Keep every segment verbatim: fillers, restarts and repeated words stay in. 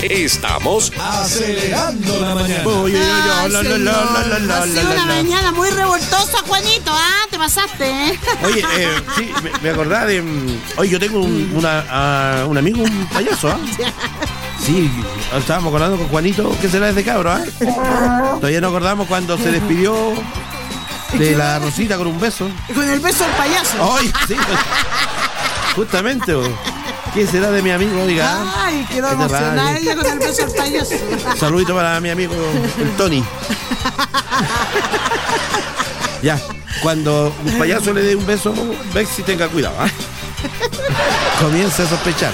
Estamos acelerando la mañana. Uy, uy, uy, la, la, la, la, la, la, Ha sido la, una la. mañana muy revoltosa, Juanito. Ah, te pasaste, ¿eh? Oye, eh, sí, me, me acordaba de... mm, Oye, yo tengo un, una, ah, un amigo, un payaso, ¿ah? Sí, estábamos acordando con Juanito, ¿qué será ese cabro, ah? Todavía nos acordamos cuando se despidió de la Rosita con un beso. Con el beso del payaso. Ay, sí, pues, justamente, oh. ¿Qué será de mi amigo? Diga. Ay, quedó Qué emocionada rabia. ella con el beso del payaso. Saludito para mi amigo, el Tony. Ya, cuando un payaso le dé un beso, Bexi, tenga cuidado, ¿ah? Comienza a sospechar.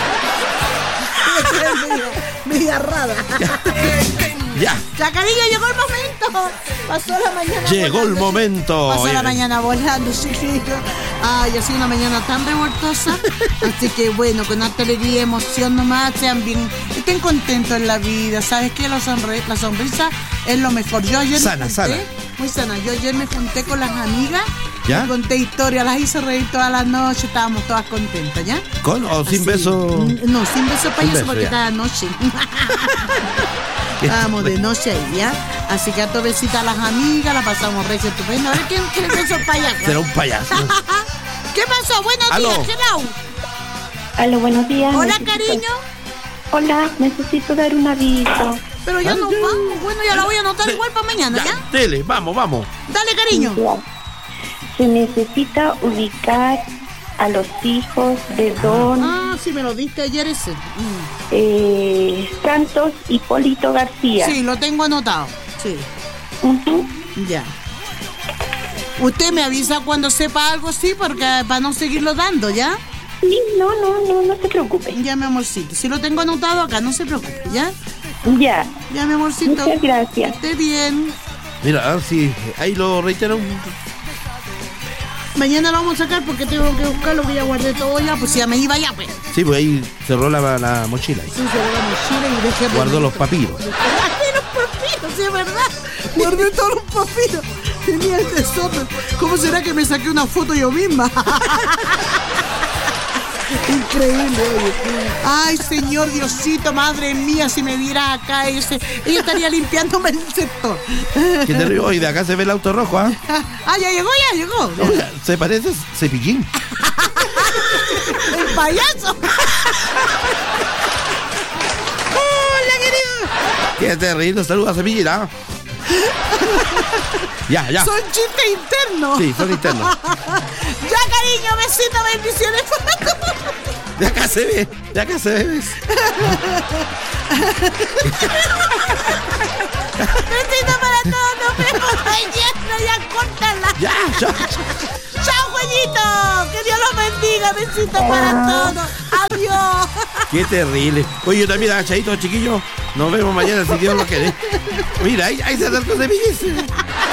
Media rara. Ya, Ya, cariño, llegó el momento. Pasó la mañana llegó el volando. momento. Pasó la Oye, mañana volando, chiquito. Ay, ha sido una mañana tan revoltosa. Así que bueno, con harta alegría y emoción nomás, sean bien, estén contentos en la vida. ¿Sabes qué? La, sonri- la sonrisa es lo mejor. Yo ayer Sana, me junté, sana. muy sana. Yo ayer me junté con las amigas. ¿Ya? Y conté historias, las hice reír toda la noche, estábamos todas contentas, ¿ya? ¿con o sin Así. beso? No, sin beso payaso beso, porque ya. cada noche. Estábamos de noche ahí, ¿ya? Así que a tu besita a las amigas, la pasamos re estupendo. A ver quién quiere beso payaso. Será un payaso. ¿Qué pasó? Buenos Aló. días, hello. Aló, buenos días. Hola, Necesito- cariño. Hola, necesito dar un aviso. Pero ya nos vamos. Bueno, ya la voy a anotar igual para mañana, ¿ya? Ya, dele, vamos, vamos. Dale, cariño. Se necesita ubicar a los hijos de don Ah, sí, me lo diste ayer ese. Mm. eh, Santos Hipólito García. Sí, lo tengo anotado. Sí, Ujú. ya. Usted me avisa cuando sepa algo, sí, porque para no seguirlo dando, ¿ya? Sí, no, no, no, no se preocupe. Ya, mi amorcito. Si lo tengo anotado acá, no se preocupe, ¿ya? Ya, Ya, mi amorcito. muchas gracias. Esté bien. Mira, a ver si ahí lo reitero. Mañana lo vamos a sacar porque tengo que buscar lo que ya guardé todo ya, pues si ya me iba ya, pues. Sí, pues ahí cerró la, la mochila. Sí, se lo mochila y dejé... Guardó los papiros. Guardé los papiros, sí, es verdad. Guardé todos los papiros. Tenía el desorden. ¿Cómo será que me saqué una foto yo misma? Increíble, oye. Ay, señor Diosito, madre mía, si me viera acá ese, ella estaría limpiándome el sector. ¿Qué te río? Y de acá se ve el auto rojo, ¿ah? Ah, ya llegó, ya llegó. Oiga, se parece a Cepillín. El payaso. Hola, querido. Qué terrible, saluda a Cepillín, ¿ah? Ya, ya. Son chistes internos. Sí, son internos. Ya, cariño, besito, bendiciones para todos. De acá se ve, de acá se ve. Besito para todos, nos vemos mañana, ya córtala. Ya, ya. Chao, Jueguito, que Dios los bendiga, besito para todos. Adiós. Qué terrible. Oye, yo también, achadito, chiquillos. Nos vemos mañana si Dios lo quiere. Mira, ahí, ahí se acercó Cepillín.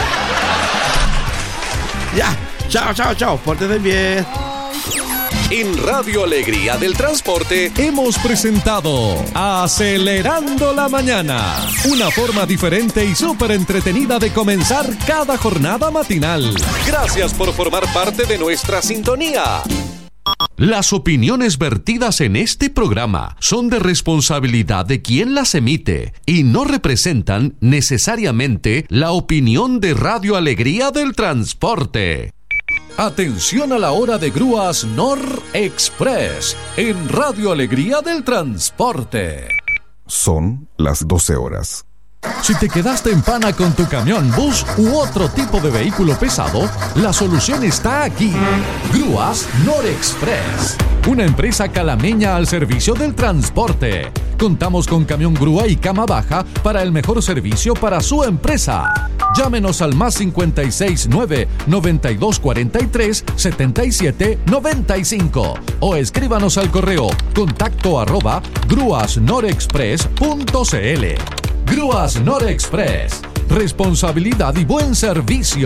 Ya, chao, chao, chao. Pórtense bien. En Radio Alegría del Transporte. Hemos presentado Acelerando la Mañana, una forma diferente y súper entretenida de comenzar cada jornada matinal. Gracias por formar parte de nuestra sintonía. Las opiniones vertidas en este programa son de responsabilidad de quien las emite y no representan necesariamente la opinión de Radio Alegría del Transporte. Atención a la hora de grúas Nor Express en Radio Alegría del Transporte. Son las doce horas. Si te quedaste en pana con tu camión, bus u otro tipo de vehículo pesado, la solución está aquí. Grúas Norexpress, una empresa calameña al servicio del transporte. Contamos con camión grúa y cama baja para el mejor servicio para su empresa. Llámenos al más cincuenta y seis nueve, noventa y dos cuarenta y tres, setenta y siete noventa y cinco o escríbanos al correo contacto arroba grúasnorexpress punto cl. Grúas Norexpress, responsabilidad y buen servicio.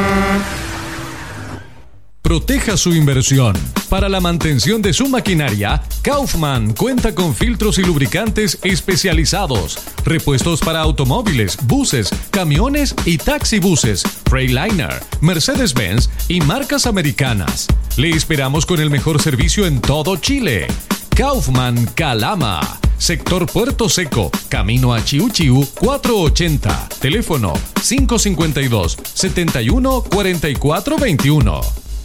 Proteja su inversión. Para la mantención de su maquinaria, Kaufman cuenta con filtros y lubricantes especializados, repuestos para automóviles, buses, camiones y taxibuses, Freightliner, Mercedes-Benz y marcas americanas. Le esperamos con el mejor servicio en todo Chile. Kaufman Calama. sector Puerto Seco, camino a Chiu Chiu cuatrocientos ochenta. Teléfono cinco cinco dos, siete uno cuatro cuatro dos uno.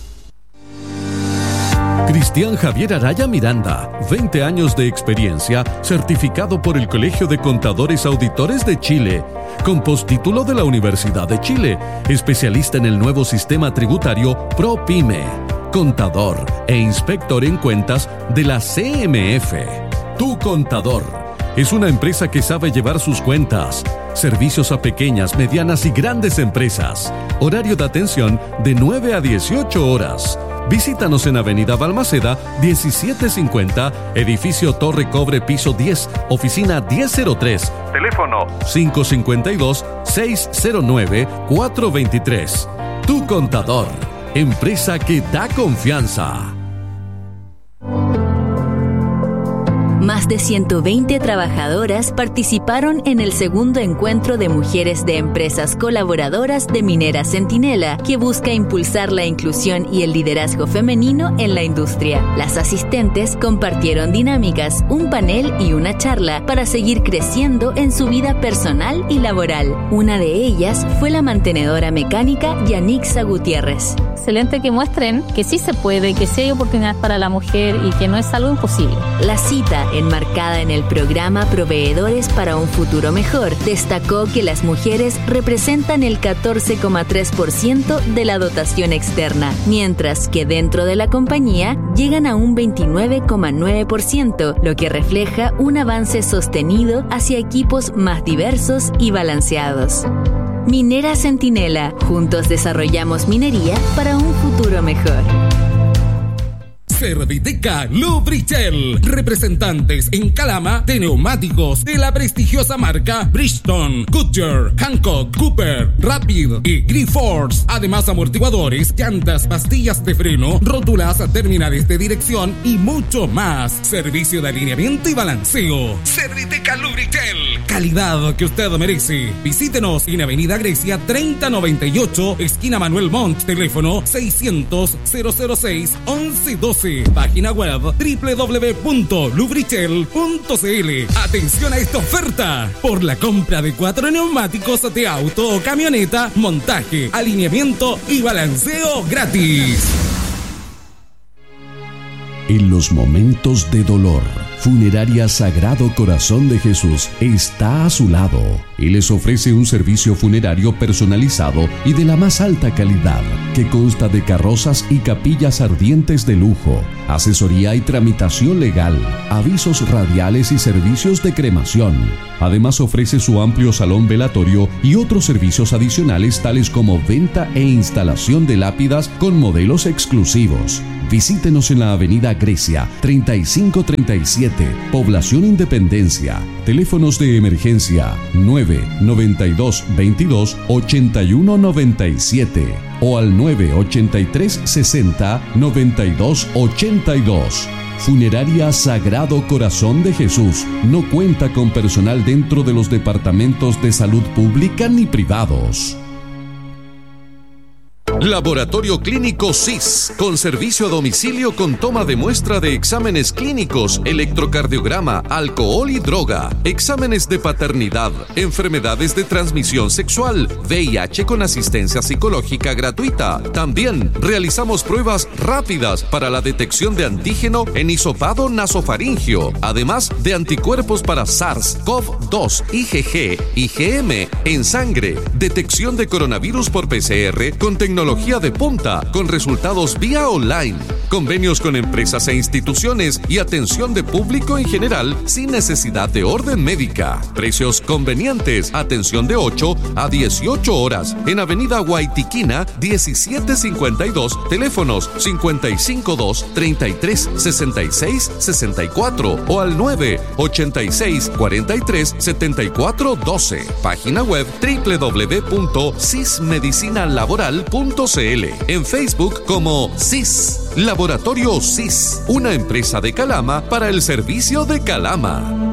Cristian Javier Araya Miranda, veinte años de experiencia, certificado por el Colegio de Contadores Auditores de Chile, con postítulo de la Universidad de Chile, especialista en el nuevo sistema tributario ProPyme, contador e inspector en cuentas de la C M F. Tu Contador es una empresa que sabe llevar sus cuentas. Servicios a pequeñas, medianas y grandes empresas. Horario de atención de nueve a dieciocho horas. Visítanos en Avenida Balmaceda, diecisiete cincuenta, edificio Torre Cobre, piso diez, oficina diez cero tres. Teléfono cinco cinco dos, seis cero nueve, cuatro dos tres. Tu Contador, empresa que da confianza. Más de ciento veinte trabajadoras participaron en el segundo encuentro de mujeres de empresas colaboradoras de Minera Centinela, que busca impulsar la inclusión y el liderazgo femenino en la industria. Las asistentes compartieron dinámicas, un panel y una charla para seguir creciendo en su vida personal y laboral. Una de ellas fue la mantenedora mecánica Yanixa Gutiérrez. Excelente que muestren que sí se puede, que sí hay oportunidades para la mujer y que no es algo imposible. La cita, enmarcada en el programa Proveedores para un Futuro Mejor, destacó que las mujeres representan el catorce coma tres por ciento de la dotación externa, mientras que dentro de la compañía llegan a un veintinueve coma nueve por ciento, lo que refleja un avance sostenido hacia equipos más diversos y balanceados. Minera Centinela, juntos desarrollamos minería para un futuro mejor. Serviteca Lubritel, representantes en Calama de neumáticos de la prestigiosa marca Bridgestone, Goodyear, Hankook, Cooper, Rapid y Grifols. Además, amortiguadores, llantas, pastillas de freno, rótulas, terminales de dirección y mucho más. Servicio de alineamiento y balanceo. Serviteca Lubritel, calidad que usted merece. Visítenos en Avenida Grecia treinta noventa y ocho, esquina Manuel Montt. Teléfono seiscientos, cero cero seis, once doce. Página web doble u doble u doble u punto lubritel punto c l. Atención a esta oferta. Por la compra de cuatro neumáticos de auto o camioneta, montaje, alineamiento y balanceo gratis. En los momentos de dolor, Funeraria Sagrado Corazón de Jesús está a su lado y les ofrece un servicio funerario personalizado y de la más alta calidad, que consta de carrozas y capillas ardientes de lujo, asesoría y tramitación legal, avisos radiales y servicios de cremación. Además, ofrece su amplio salón velatorio y otros servicios adicionales tales como venta e instalación de lápidas con modelos exclusivos. Visítenos en la Avenida Grecia treinta y cinco treinta y siete, Población Independencia. Teléfonos de emergencia nueve noventa y dos veintidós ochenta y uno noventa y siete o al nueve ochenta y tres sesenta noventa y dos ochenta y dos. Funeraria Sagrado Corazón de Jesús no cuenta con personal dentro de los departamentos de salud pública ni privados. Laboratorio Clínico S I S, con servicio a domicilio con toma de muestra de exámenes clínicos, electrocardiograma, alcohol y droga, exámenes de paternidad, enfermedades de transmisión sexual, V I H con asistencia psicológica gratuita. También realizamos pruebas rápidas para la detección de antígeno en hisopado nasofaringio, además de anticuerpos para SARS, CoV dos, I G G, I G M en sangre, detección de coronavirus por P C R con tecnología de punta, con resultados vía online, convenios con empresas e instituciones y atención de público en general sin necesidad de orden médica. Precios convenientes, atención de ocho a dieciocho horas en Avenida Guaitiquina diecisiete cincuenta y dos, teléfonos cincuenta y cinco dos, treinta y tres, sesenta y seis, sesenta y cuatro o al nueve ochenta y seis, cuarenta y tres, setenta y cuatro doce. Página web doble u doble u doble u punto sismedicinalaboral punto c l. En Facebook como S I S, Laboratorio S I S, una empresa de Calama para el servicio de Calama.